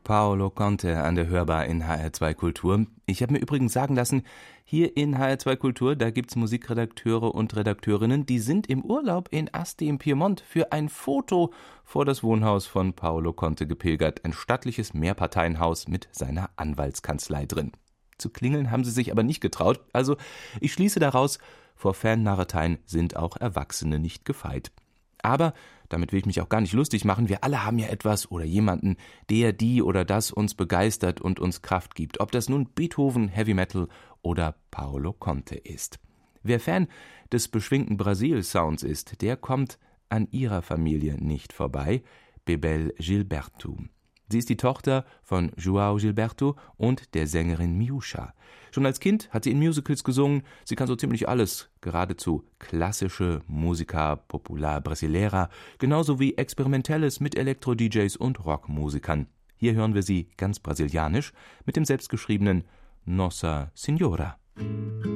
Paolo Conte an der Hörbar in HR2 Kultur. Ich habe mir übrigens sagen lassen, hier in HR2 Kultur, da gibt's Musikredakteure und Redakteurinnen, die sind im Urlaub in Asti im Piemont für ein Foto vor das Wohnhaus von Paolo Conte gepilgert. Ein stattliches Mehrparteienhaus mit seiner Anwaltskanzlei drin. Zu klingeln haben sie sich aber nicht getraut, also ich schließe daraus, vor Fannarreteien sind auch Erwachsene nicht gefeit. Aber damit will ich mich auch gar nicht lustig machen. Wir alle haben ja etwas oder jemanden, der, die oder das uns begeistert und uns Kraft gibt. Ob das nun Beethoven, Heavy Metal oder Paolo Conte ist. Wer Fan des beschwingten Brasil-Sounds ist, der kommt an ihrer Familie nicht vorbei. Bebel Gilberto. Sie ist die Tochter von João Gilberto und der Sängerin Miúcha. Schon als Kind hat sie in Musicals gesungen. Sie kann so ziemlich alles, geradezu klassische Música popular brasileira, genauso wie Experimentelles mit Elektro-DJs und Rockmusikern. Hier hören wir sie ganz brasilianisch mit dem selbstgeschriebenen Nossa Senhora.